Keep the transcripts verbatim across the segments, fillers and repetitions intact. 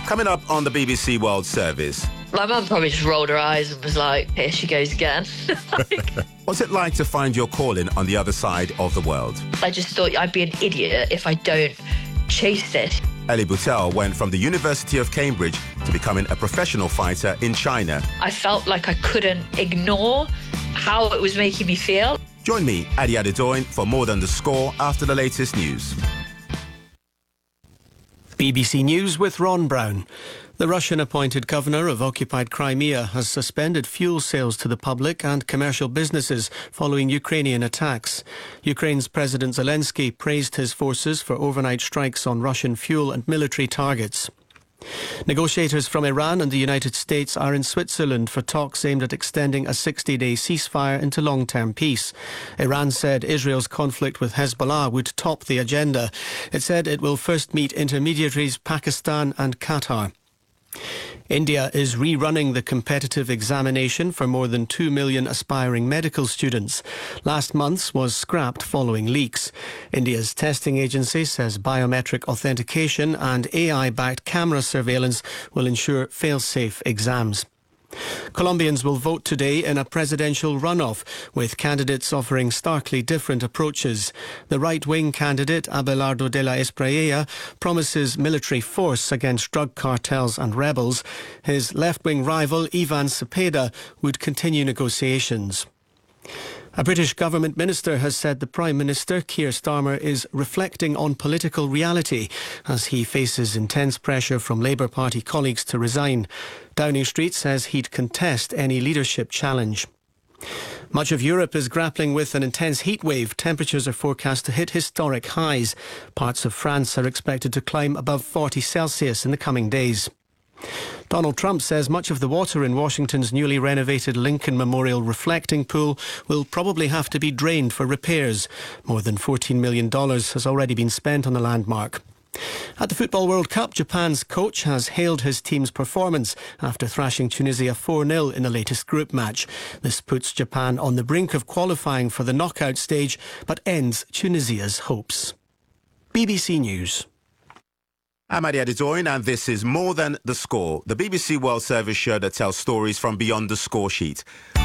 Coming up on the B B C World Service. My mum probably just rolled her eyes and was like, here she goes again. Like, what's it like to find your calling on the other side of the world? I just thought I'd be an idiot if I don't chase it. Elie Boutel went from the University of Cambridge to becoming a professional fighter in China. I felt like I couldn't ignore how it was making me feel. Join me, Adi Adedoyin, for More Than the Score after the latest news. B B C News with Ron Brown. The Russian-appointed governor of occupied Crimea has suspended fuel sales to the public and commercial businesses following Ukrainian attacks. Ukraine's President Zelensky praised his forces for overnight strikes on Russian fuel and military targets. Negotiators from Iran and the United States are in Switzerland for talks aimed at extending a sixty-day ceasefire into long-term peace. Iran said Israel's conflict with Hezbollah would top the agenda. It said it will first meet intermediaries Pakistan and Qatar. India is rerunning the competitive examination for more than two million aspiring medical students. Last month's was scrapped following leaks. India's testing agency says biometric authentication and A I-backed camera surveillance will ensure fail-safe exams. Colombians will vote today in a presidential runoff, with candidates offering starkly different approaches. The right-wing candidate, Abelardo de la Espriella, promises military force against drug cartels and rebels. His left-wing rival, Ivan Cepeda, would continue negotiations. A British government minister has said the Prime Minister, Keir Starmer, is reflecting on political reality as he faces intense pressure from Labour Party colleagues to resign. Downing Street says he'd contest any leadership challenge. Much of Europe is grappling with an intense heat wave. Temperatures are forecast to hit historic highs. Parts of France are expected to climb above forty Celsius in the coming days. Donald Trump says much of the water in Washington's newly renovated Lincoln Memorial reflecting pool will probably have to be drained for repairs. More than fourteen million dollars has already been spent on the landmark. At the Football World Cup, Japan's coach has hailed his team's performance after thrashing Tunisia four nil in the latest group match. This puts Japan on the brink of qualifying for the knockout stage, but ends Tunisia's hopes. B B C News. I'm Adi Adedoyin, and this is More Than the Score, the B B C World Service show that tells stories from beyond the score sheet.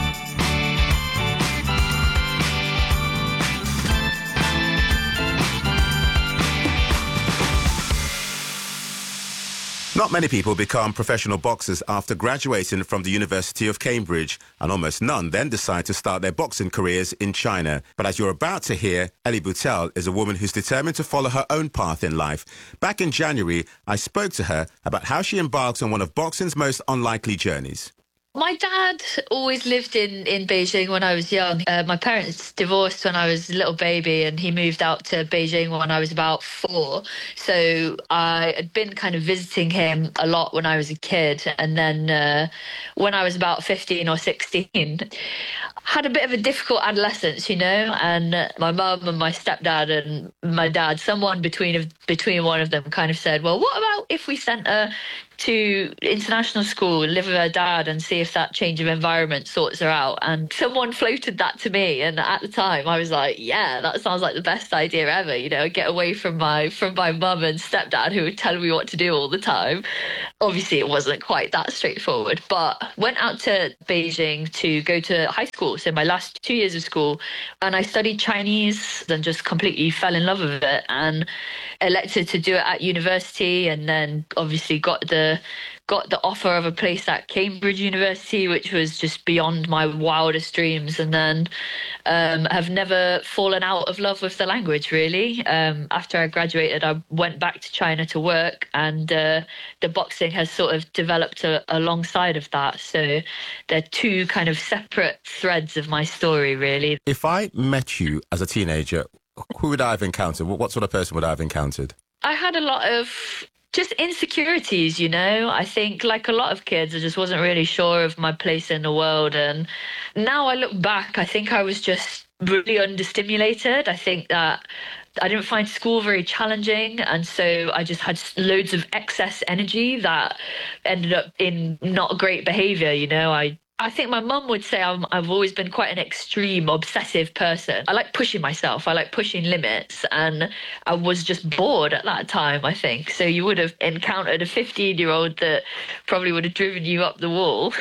Not many people become professional boxers after graduating from the University of Cambridge, and almost none then decide to start their boxing careers in China. But as you're about to hear, Elie Boutel is a woman who's determined to follow her own path in life. Back in January, I spoke to her about how she embarked on one of boxing's most unlikely journeys. My dad always lived in, in Beijing when I was young. Uh, my parents divorced when I was a little baby, and he moved out to Beijing when I was about four. So I had been kind of visiting him a lot when I was a kid. And then uh, when I was about fifteen or sixteen, had a bit of a difficult adolescence, you know, and uh, my mum and my stepdad and my dad, someone between, between one of them kind of said, well, what about if we sent her to international school, live with her dad and see if that change of environment sorts her out? And someone floated that to me, and at the time I was like, yeah, that sounds like the best idea ever, you know, get away from my from my mum and stepdad who would tell me what to do all the time. Obviously it wasn't quite that straightforward, but went out to Beijing to go to high school, so my last two years of school, and I studied Chinese and just completely fell in love with it and elected to do it at university, and then obviously got the got the offer of a place at Cambridge University, which was just beyond my wildest dreams, and then um, have never fallen out of love with the language, really. Um, after I graduated, I went back to China to work, and uh, the boxing has sort of developed a, alongside of that. So they're two kind of separate threads of my story, really. If I met you as a teenager, who would I have encountered? What sort of person would I have encountered? I had a lot of just insecurities, you know. I think, like a lot of kids, I just wasn't really sure of my place in the world. And now I look back, I think I was just really understimulated. I think that I didn't find school very challenging, and so I just had loads of excess energy that ended up in not great behaviour, you know. I I think my mum would say I'm, I've always been quite an extreme, obsessive person. I like pushing myself. I like pushing limits. And I was just bored at that time, I think. So you would have encountered a fifteen-year-old that probably would have driven you up the wall.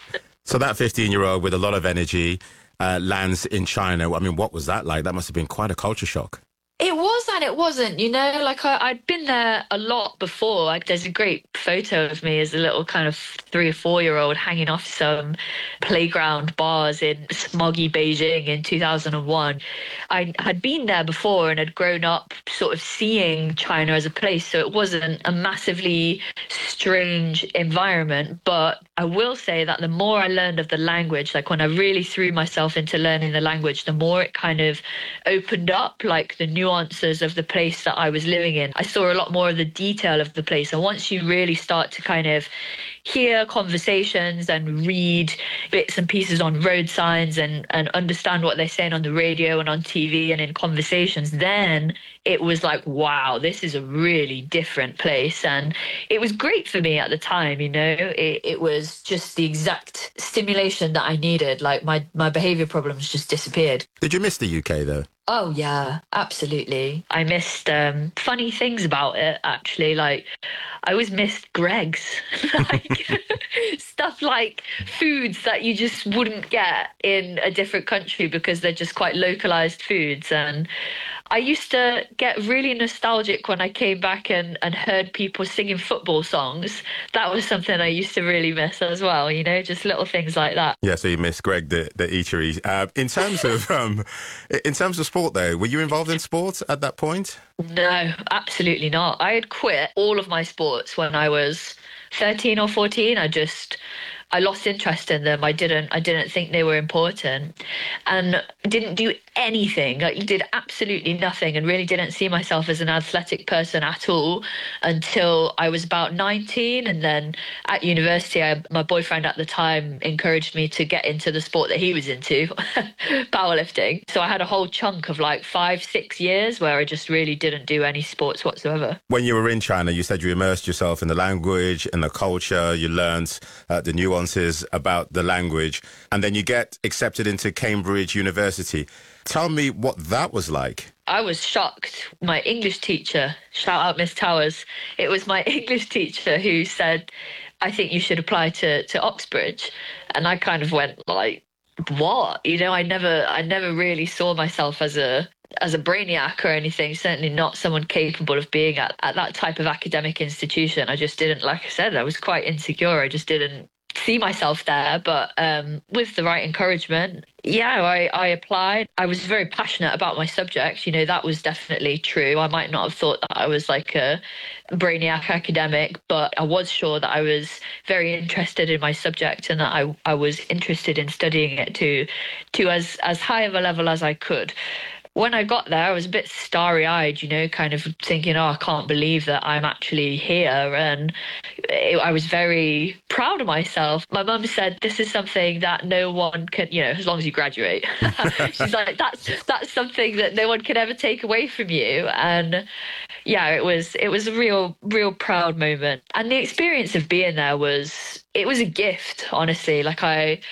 So that fifteen-year-old with a lot of energy uh, lands in China. I mean, what was that like? That must have been quite a culture shock. It was and it wasn't, you know, like I, I'd been there a lot before. Like there's a great photo of me as a little kind of three or four year old hanging off some playground bars in smoggy Beijing in two thousand one. I had been there before and had grown up sort of seeing China as a place. So it wasn't a massively strange environment. But I will say that the more I learned of the language, like when I really threw myself into learning the language, the more it kind of opened up, like the nuances of the place that I was living in. I saw a lot more of the detail of the place. And once you really start to kind of hear conversations and read bits and pieces on road signs and, and understand what they're saying on the radio and on T V and in conversations, then it was like, wow, this is a really different place. And it was great for me at the time, you know, it, it was just the exact stimulation that I needed. Like my, my behavior problems just disappeared. Did you miss the U K though? Oh, yeah, absolutely. I missed um, funny things about it, actually. Like, I always missed Greggs. like, stuff like foods that you just wouldn't get in a different country because they're just quite localized foods. And I used to get really nostalgic when I came back and, and heard people singing football songs. That was something I used to really miss as well, you know, just little things like that. Yeah, so you miss Greg, the, the eatery. Uh, in terms of um, in terms of sport, though, were you involved in sports at that point? No, absolutely not. I had quit all of my sports when I was thirteen or fourteen. I just... I lost interest in them. I didn't I didn't think they were important and didn't do anything. Like did absolutely nothing and really didn't see myself as an athletic person at all until I was about nineteen. And then at university, I, my boyfriend at the time encouraged me to get into the sport that he was into, powerlifting. So I had a whole chunk of like five, six years where I just really didn't do any sports whatsoever. When you were in China, you said you immersed yourself in the language and the culture. You learned uh, the nuances about the language, and then you get accepted into Cambridge University. Tell me what that was like. I was shocked. My English teacher, shout out Miss Towers, it was my English teacher who said, I think you should apply to, to Oxbridge. And I kind of went like, what? You know, I never, I never really saw myself as a as a brainiac or anything, certainly not someone capable of being at, at that type of academic institution. I just didn't, like I said, I was quite insecure. I just didn't see myself there, but um, with the right encouragement, yeah, I, I applied. I was very passionate about my subject. You know, that was definitely true. I might not have thought that I was like a brainiac academic, but I was sure that I was very interested in my subject and that I, I was interested in studying it to, to as, as high of a level as I could. When I got there, I was a bit starry-eyed, you know, kind of thinking, oh, I can't believe that I'm actually here. And it, I was very proud of myself. My mum said, this is something that no one can, you know, as long as you graduate. She's like, that's that's something that no one can ever take away from you. And yeah, it was it was a real, real proud moment. And the experience of being there was, it was a gift, honestly. Like I,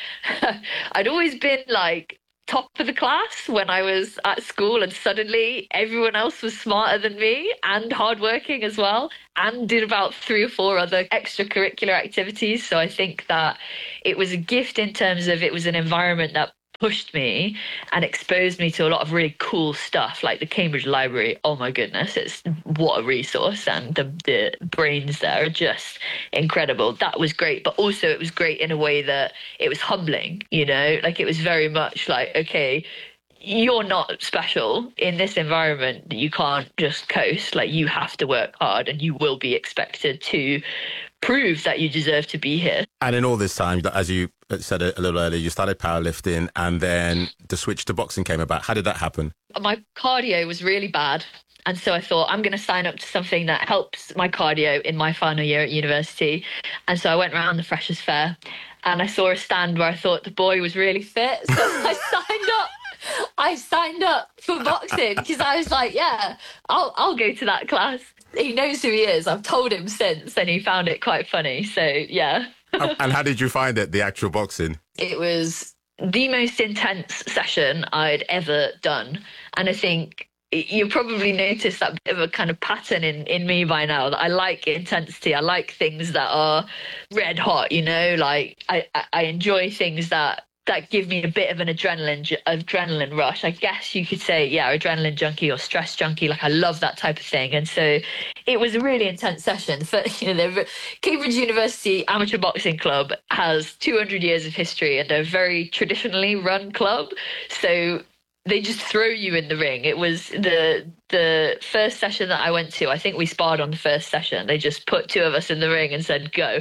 I'd always been like, top of the class when I was at school, and suddenly everyone else was smarter than me and hardworking as well, and did about three or four other extracurricular activities. So I think that it was a gift in terms of it was an environment that pushed me and exposed me to a lot of really cool stuff, like the Cambridge Library. Oh my goodness, it's what a resource, and the, the brains there are just incredible. That was great, but also it was great in a way that it was humbling, you know, like it was very much like, okay, you're not special in this environment. You can't just coast. Like you have to work hard and you will be expected to prove that you deserve to be here. And in all this time, as you said a little earlier, you started powerlifting and then the switch to boxing came about. How did that happen? My cardio was really bad. And so I thought, I'm going to sign up to something that helps my cardio in my final year at university. And so I went around the Freshers' Fair and I saw a stand where I thought the boy was really fit. So I signed up. I signed up for boxing because I was like, yeah, I'll I'll go to that class. He knows who he is. I've told him since, and he found it quite funny. So, yeah. And how did you find it, the actual boxing? It was the most intense session I'd ever done. And I think you probably noticed that bit of a kind of pattern in, in me by now, that I like intensity. I like things that are red hot, you know, like I, I enjoy things that that give me a bit of an adrenaline adrenaline rush. I guess you could say, yeah, adrenaline junkie or stress junkie. Like I love that type of thing. And so it was a really intense session. But, you know, the Cambridge University Amateur Boxing Club has two hundred years of history and they're a very traditionally run club. So they just throw you in the ring. It was the the first session that I went to. I think we sparred on the first session. They just put two of us in the ring and said, go.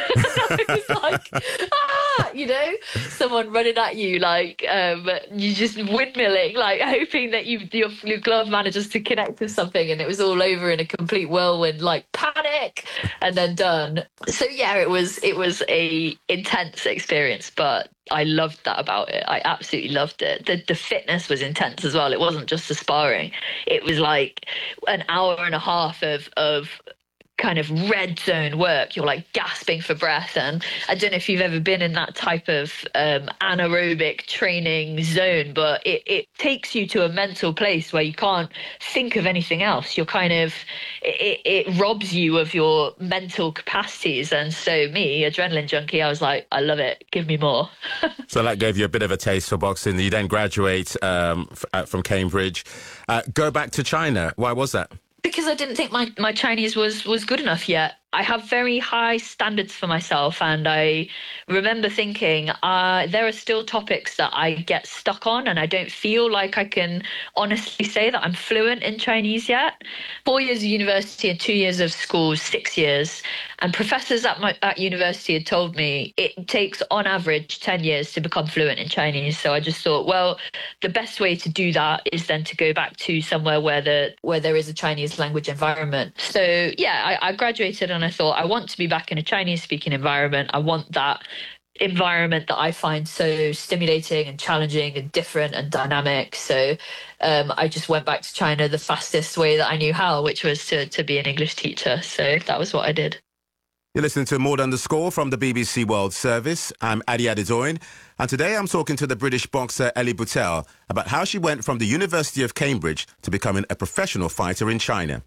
I was like, ah, you know, someone running at you, like um, you just windmilling, like hoping that you your, your glove manages to connect with something, and it was all over in a complete whirlwind, like panic, and then done. So yeah, it was it was a intense experience, but I loved that about it. I absolutely loved it. The the fitness was intense as well. It wasn't just the sparring. It was like an hour and a half of of kind of red zone work. You're like gasping for breath, and I don't know if you've ever been in that type of um, anaerobic training zone, but it, it takes you to a mental place where you can't think of anything else. You're kind of it, it robs you of your mental capacities. And so me, adrenaline junkie, I was like, I love it, give me more. So that gave you a bit of a taste for boxing. You then graduate um, f- from Cambridge, uh, go back to China. Why was that? Because I didn't think my, my Chinese was, was good enough yet. I have very high standards for myself, and I remember thinking uh, there are still topics that I get stuck on, and I don't feel like I can honestly say that I'm fluent in Chinese yet. Four years of university and two years of school, six years. And professors at my at university had told me it takes on average ten years to become fluent in Chinese. So I just thought, well, the best way to do that is then to go back to somewhere where the where there is a Chinese language environment. So yeah, I, I graduated and I thought, I want to be back in a Chinese speaking environment. I want that environment that I find so stimulating and challenging and different and dynamic. So um, I just went back to China the fastest way that I knew how, which was to to be an English teacher. So that was what I did. You're listening to More Than the Score from the B B C World Service. I'm Adi Adedoyin, and today I'm talking to the British boxer Elie Boutel about how she went from the University of Cambridge to becoming a professional fighter in China.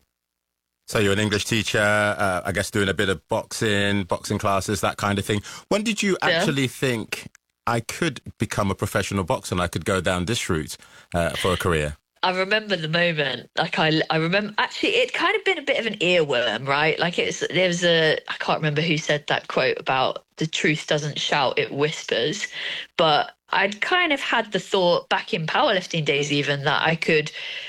So you're an English teacher, uh, I guess doing a bit of boxing, boxing classes, that kind of thing. When did you actually yeah. think I could become a professional boxer and I could go down this route uh, for a career? I remember the moment, like I, I remember, actually, it kind of been a bit of an earworm, right? Like it's, there was a, I can't remember who said that quote about the truth doesn't shout, it whispers. But I'd kind of had the thought back in powerlifting days even that I could,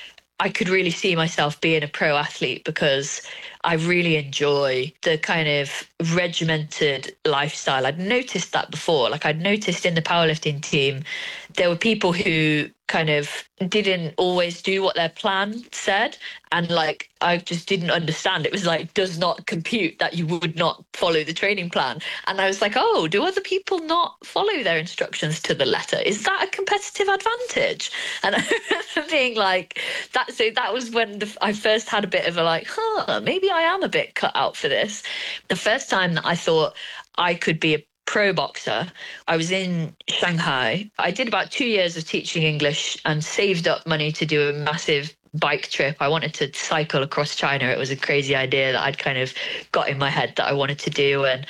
I could really see myself being a pro athlete because I really enjoy the kind of regimented lifestyle. I'd noticed that before. Like I'd noticed in the powerlifting team, there were people who kind of didn't always do what their plan said. And like, I just didn't understand. It was like, does not compute that you would not follow the training plan. And I was like, oh, do other people not follow their instructions to the letter? Is that a competitive advantage? And I remember being like, that. So that was when the, I first had a bit of a like, huh, maybe I am a bit cut out for this. The first time that I thought I could be a pro boxer, I was in Shanghai. I did about two years of teaching English and saved up money to do a massive bike trip. I wanted to cycle across China. It was a crazy idea that I'd kind of got in my head that I wanted to do. And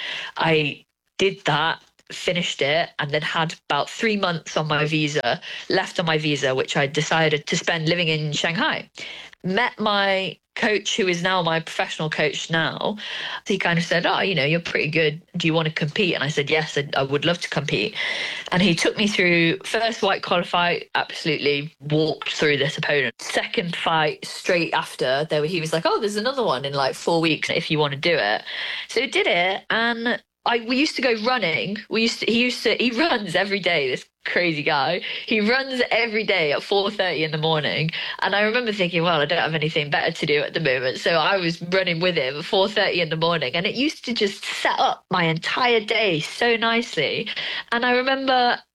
I did that, finished it, and then had about three months on my visa, left on my visa, which I decided to spend living in Shanghai. Met my coach, who is now my professional coach now. He kind of said, oh, you know, you're pretty good. Do you want to compete? And I said, yes, I, I would love to compete. And he took me through first white collar fight, absolutely walked through this opponent. Second fight straight after, there he was like, oh, there's another one in like four weeks if you want to do it. So did it. And I, we used to go running. We used to, he used to, he runs every day, this crazy guy. He runs every day at four thirty in the morning. And I remember thinking, well, I don't have anything better to do at the moment. So I was running with him at four thirty in the morning. And it used to just set up my entire day so nicely. And I remember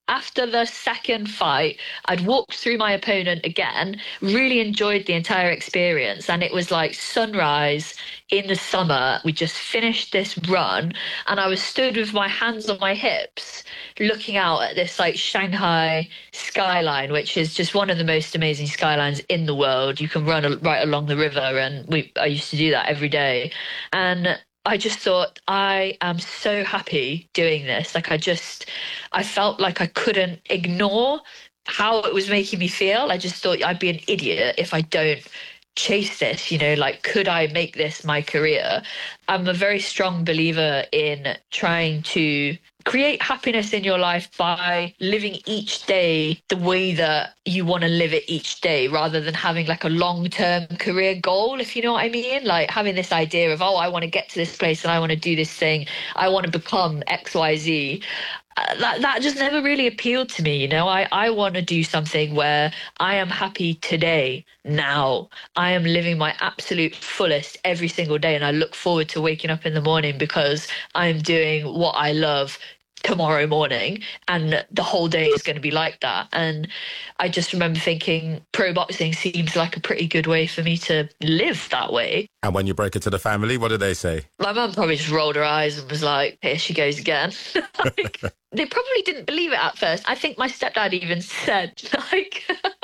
after the second fight, I'd walked through my opponent again, really enjoyed the entire experience. And it was like sunrise in the summer. We just finished this run and I was stood with my hands on my hips, looking out at this like Shanghai skyline, which is just one of the most amazing skylines in the world. You can run a, right along the river, and we I used to do that every day. And I just thought, I am so happy doing this. Like I just, I felt like I couldn't ignore how it was making me feel. I just thought I'd be an idiot if I don't chase this, you know, like, could I make this my career? I'm a very strong believer in trying to create happiness in your life by living each day the way that you want to live it each day, rather than having like a long-term career goal, if you know what I mean. Like having this idea of, oh, I want to get to this place and I want to do this thing. I want to become X Y Z. Uh, that that just never really appealed to me, you know. I, I want to do something where I am happy today, now. I am living my absolute fullest every single day, and I look forward to waking up in the morning because I'm doing what I love tomorrow morning, and the whole day is going to be like that. And I just remember thinking pro boxing seems like a pretty good way for me to live that way. And when you broke it to the family, what did they say? My mum probably just rolled her eyes and was like, here she goes again. Like, they probably didn't believe it at first. I think my stepdad even said, like,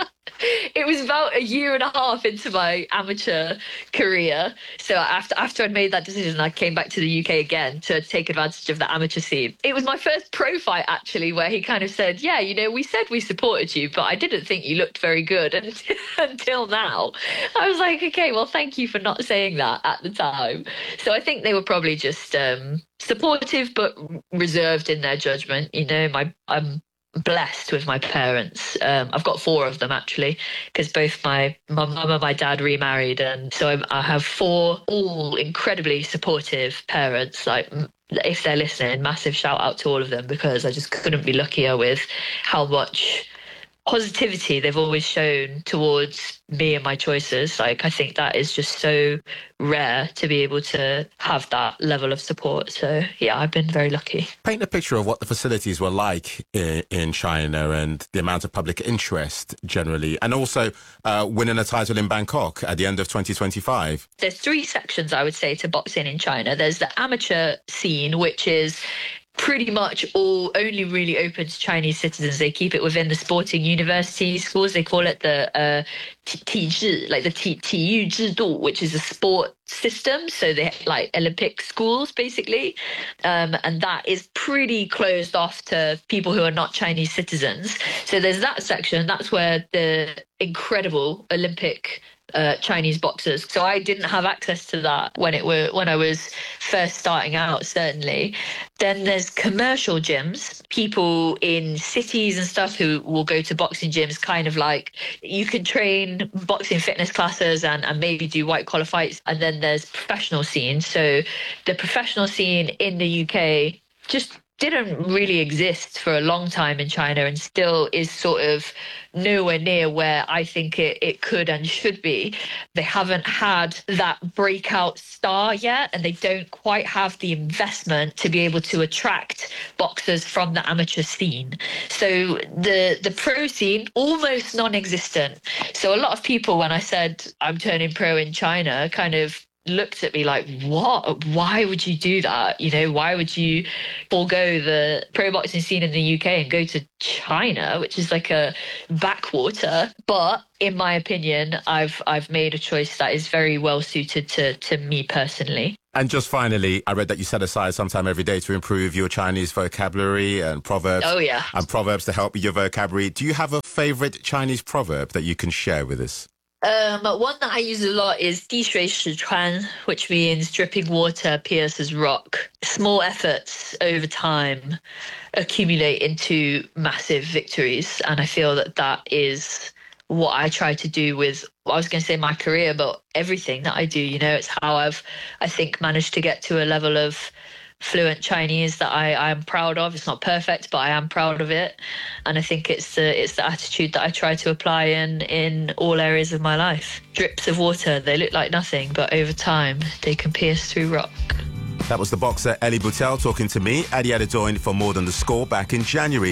it was about a year and a half into my amateur career. So after after I'd made that decision, I came back to the U K again to take advantage of the amateur scene. It was my first pro fight, actually, where he kind of said, yeah, you know, we said we supported you, but I didn't think you looked very good until, until now. I was like, okay, well, thank you for not saying that at the time. So I think they were probably just um, supportive, but reserved in their judgment. You know, my I'm blessed with my parents. Um, I've got four of them, actually, because both my my mum and my dad remarried, and so I'm, I have four all incredibly supportive parents. Like, if they're listening, massive shout out to all of them, because I just couldn't be luckier with how much positivity they've always shown towards me and my choices. Like, I think that is just so rare to be able to have that level of support. So yeah, I've been very lucky. Paint a picture of what the facilities were like in, in China and the amount of public interest generally, and also uh, winning a title in Bangkok at the end of twenty twenty-five. There's three sections, I would say, to boxing in China. There's the amateur scene, which is pretty much all only really open to Chinese citizens. They keep it within the sporting university schools. They call it the uh, 体制, like the 体体育制度, which is a sport system. So they like Olympic schools, basically. Um, and that is pretty closed off to people who are not Chinese citizens. So there's that section. That's where the incredible Olympic Uh, Chinese boxers. So I didn't have access to that when it were when I was first starting out, certainly. Then there's commercial gyms, people in cities and stuff who will go to boxing gyms, kind of like you can train boxing fitness classes and, and maybe do white collar fights. And then there's professional scene. So the professional scene in the U K just didn't really exist for a long time in China, and still is sort of nowhere near where I think it, it could and should be. They haven't had that breakout star yet, and they don't quite have the investment to be able to attract boxers from the amateur scene. So the the pro scene, almost non-existent. So a lot of people, when I said I'm turning pro in China, kind of looked at me like, what? Why would you do that? You know, why would you forego the pro boxing scene in the U K and go to China, which is like a backwater? But in my opinion, I've I've made a choice that is very well suited to to me personally. And just finally, I read that you set aside some time every day to improve your Chinese vocabulary and proverbs. Oh, yeah. And proverbs to help with your vocabulary. Do you have a favorite Chinese proverb that you can share with us? Um, one that I use a lot is 滴水石穿, which means dripping water pierces rock. Small efforts over time accumulate into massive victories. And I feel that that is what I try to do with, I was going to say my career, but everything that I do. You know, it's how I've, I think, managed to get to a level of fluent Chinese that I, I am proud of. It's not perfect, but I am proud of it. And I think it's the it's the attitude that I try to apply in, in all areas of my life. Drips of water, they look like nothing, but over time, they can pierce through rock. That was the boxer Elie Boutel talking to me, Adi Adedoyin, for More Than The Score back in January.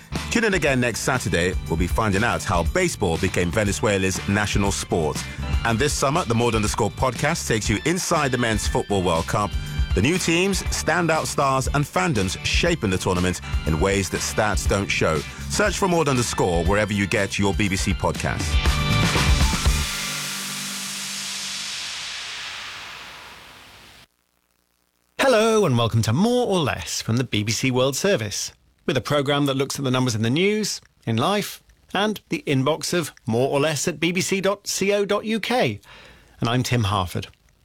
Tune in again next Saturday. We'll be finding out how baseball became Venezuela's national sport. And this summer, the More Than the Score podcast takes you inside the Men's Football World Cup. The new teams, standout stars and fandoms shaping the tournament in ways that stats don't show. Search for More Than the Score wherever you get your B B C podcasts. Hello and welcome to More or Less from the B B C World Service, with a programme that looks at the numbers in the news, in life, and the inbox of more or less at b b c dot co dot u k. And I'm Tim Harford.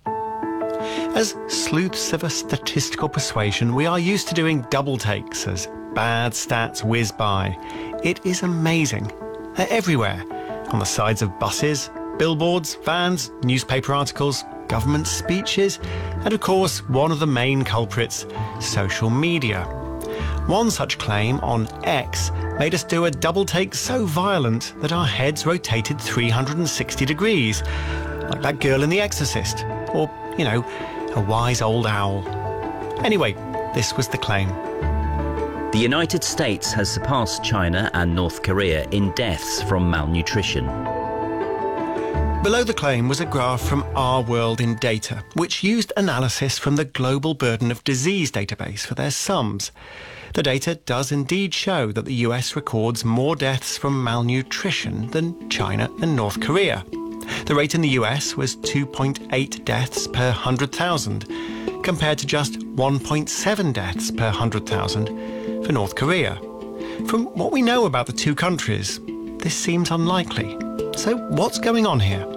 As sleuths of a statistical persuasion, we are used to doing double takes as bad stats whiz by. It is amazing. They're everywhere, on the sides of buses, billboards, vans, newspaper articles, government speeches, and of course, one of the main culprits, social media. One such claim on X made us do a double take so violent that our heads rotated three hundred sixty degrees, like that girl in The Exorcist, or, you know, a wise old owl. Anyway, this was the claim. The United States has surpassed China and North Korea in deaths from malnutrition. Below the claim was a graph from Our World in Data, which used analysis from the Global Burden of Disease database for their sums. The data does indeed show that the U S records more deaths from malnutrition than China and North Korea. The rate in the U S was two point eight deaths per one hundred thousand, compared to just one point seven deaths per one hundred thousand for North Korea. From what we know about the two countries, this seems unlikely. So what's going on here?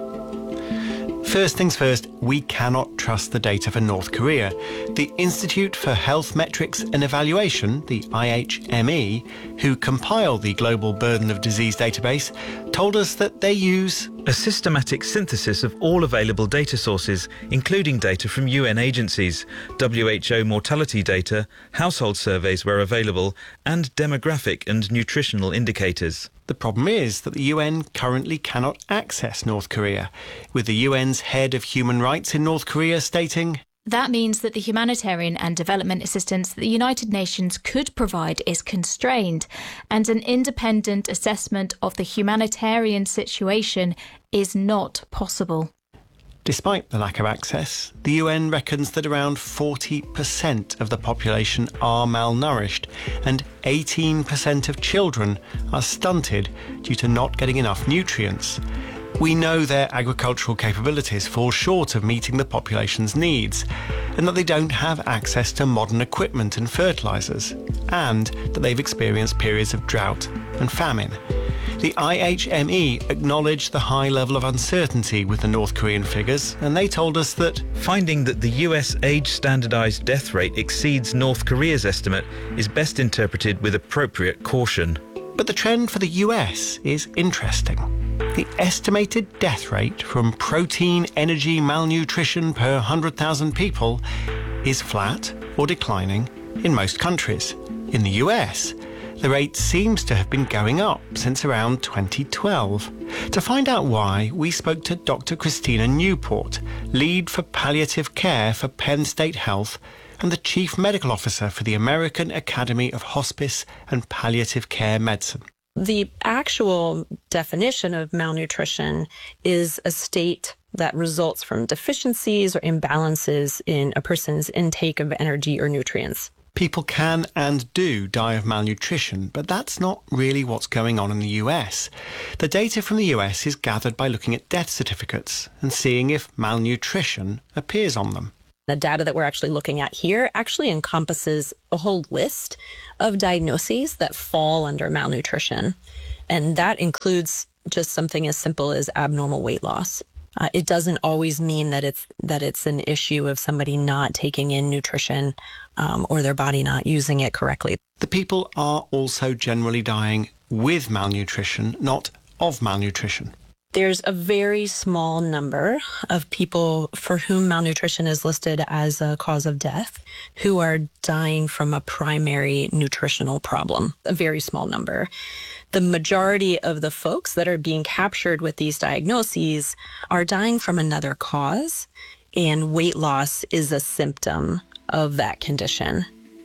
First things first, we cannot trust the data for North Korea. The Institute for Health Metrics and Evaluation, the I H M E, who compile the Global Burden of Disease database, told us that they use a systematic synthesis of all available data sources, including data from U N agencies, W H O mortality data, household surveys where available, and demographic and nutritional indicators. The problem is that the U N currently cannot access North Korea, with the U N's head of human rights in North Korea stating, "That means that the humanitarian and development assistance that the United Nations could provide is constrained, and an independent assessment of the humanitarian situation is not possible." Despite the lack of access, the U N reckons that around forty percent of the population are malnourished and eighteen percent of children are stunted due to not getting enough nutrients. We know their agricultural capabilities fall short of meeting the population's needs, and that they don't have access to modern equipment and fertilisers, and that they've experienced periods of drought and famine. The I H M E acknowledged the high level of uncertainty with the North Korean figures, and they told us that finding that the U S age-standardised death rate exceeds North Korea's estimate is best interpreted with appropriate caution. But the trend for the U S is interesting. The estimated death rate from protein energy malnutrition per one hundred thousand people is flat or declining in most countries. In the U S, the rate seems to have been going up since around twenty twelve. To find out why, we spoke to Doctor Christina Newport, lead for palliative care for Penn State Health and the Chief Medical Officer for the American Academy of Hospice and Palliative Care Medicine. The actual definition of malnutrition is a state that results from deficiencies or imbalances in a person's intake of energy or nutrients. People can and do die of malnutrition, but that's not really what's going on in the U S. The data from the U S is gathered by looking at death certificates and seeing if malnutrition appears on them. The data that we're actually looking at here actually encompasses a whole list of diagnoses that fall under malnutrition. And that includes just something as simple as abnormal weight loss. Uh, it doesn't always mean that it's that it's an issue of somebody not taking in nutrition um, or their body not using it correctly. The people are also generally dying with malnutrition, not of malnutrition. There's a very small number of people for whom malnutrition is listed as a cause of death who are dying from a primary nutritional problem, a very small number. The majority of the folks that are being captured with these diagnoses are dying from another cause, and weight loss is a symptom of that condition.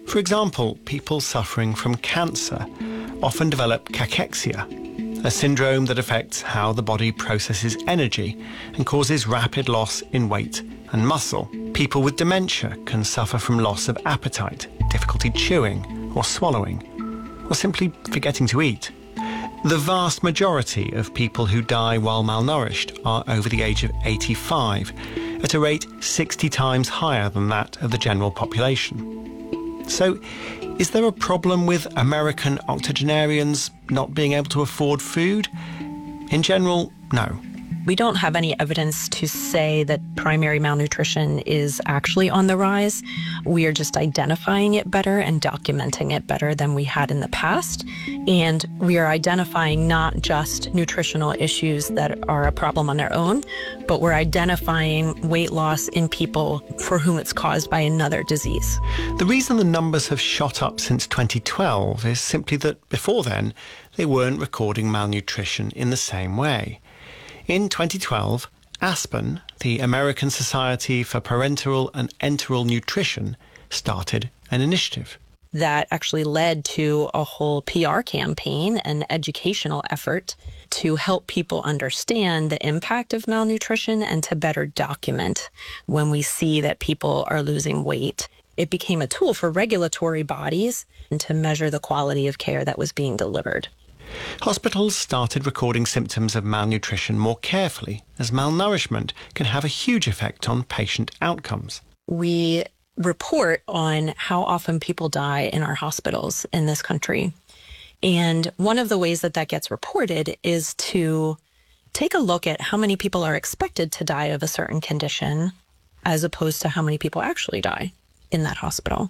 For example, people suffering from cancer often develop cachexia, a syndrome that affects how the body processes energy and causes rapid loss in weight and muscle. People with dementia can suffer from loss of appetite, difficulty chewing or swallowing, or simply forgetting to eat. The vast majority of people who die while malnourished are over the age of eighty-five, at a rate sixty times higher than that of the general population. So, is there a problem with American octogenarians not being able to afford food? In general, no. We don't have any evidence to say that primary malnutrition is actually on the rise. We are just identifying it better and documenting it better than we had in the past. And we are identifying not just nutritional issues that are a problem on their own, but we're identifying weight loss in people for whom it's caused by another disease. The reason the numbers have shot up since twenty twelve is simply that before then, they weren't recording malnutrition in the same way. In twenty twelve, ASPEN, the American Society for Parenteral and Enteral Nutrition, started an initiative. That actually led to a whole P R campaign and educational effort to help people understand the impact of malnutrition and to better document when we see that people are losing weight. It became a tool for regulatory bodies and to measure the quality of care that was being delivered. Hospitals started recording symptoms of malnutrition more carefully, as malnourishment can have a huge effect on patient outcomes. We report on how often people die in our hospitals in this country. And one of the ways that that gets reported is to take a look at how many people are expected to die of a certain condition as opposed to how many people actually die in that hospital.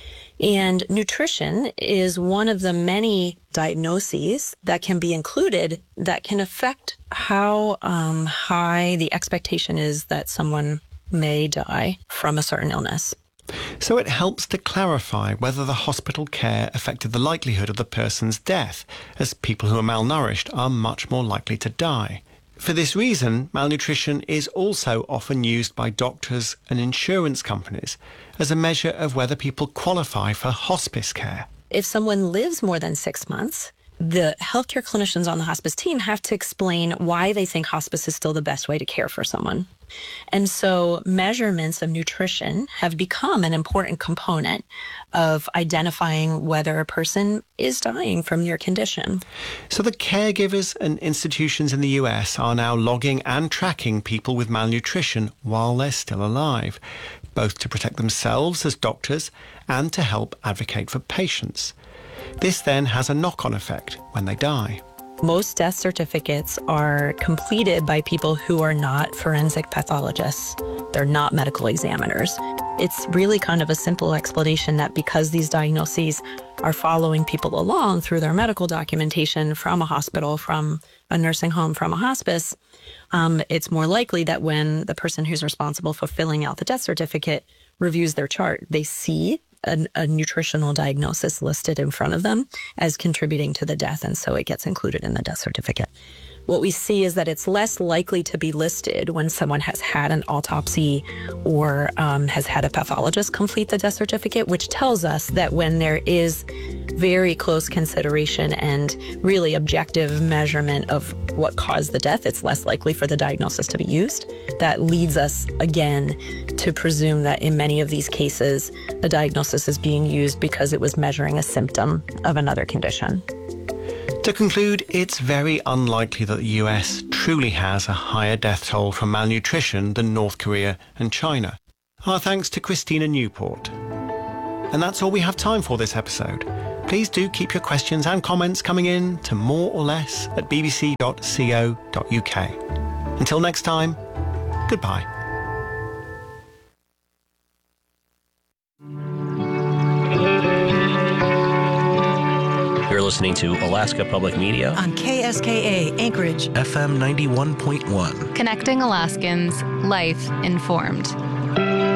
And nutrition is one of the many diagnoses that can be included that can affect how um, high the expectation is that someone may die from a certain illness. So it helps to clarify whether the hospital care affected the likelihood of the person's death, as people who are malnourished are much more likely to die. For this reason, malnutrition is also often used by doctors and insurance companies as a measure of whether people qualify for hospice care. If someone lives more than six months, the healthcare clinicians on the hospice team have to explain why they think hospice is still the best way to care for someone. And so measurements of nutrition have become an important component of identifying whether a person is dying from their condition. So the caregivers and institutions in the U S are now logging and tracking people with malnutrition while they're still alive, both to protect themselves as doctors and to help advocate for patients. This then has a knock-on effect when they die. Most death certificates are completed by people who are not forensic pathologists. They're not medical examiners. It's really kind of a simple explanation that because these diagnoses are following people along through their medical documentation from a hospital, from a nursing home, from a hospice, um, it's more likely that when the person who's responsible for filling out the death certificate reviews their chart, they see A, a nutritional diagnosis listed in front of them as contributing to the death, and so it gets included in the death certificate. What we see is that it's less likely to be listed when someone has had an autopsy or um, has had a pathologist complete the death certificate, which tells us that when there is very close consideration and really objective measurement of what caused the death, it's less likely for the diagnosis to be used. That leads us, again, to presume that in many of these cases, the diagnosis is being used because it was measuring a symptom of another condition. To conclude, it's very unlikely that the U S truly has a higher death toll from malnutrition than North Korea and China. Our thanks to Christina Newport. And that's all we have time for this episode. Please do keep your questions and comments coming in to more or less at b b c dot co dot u k. Until next time, goodbye. You're listening to Alaska Public Media on K S K A Anchorage, F M ninety-one point one. Connecting Alaskans, life informed.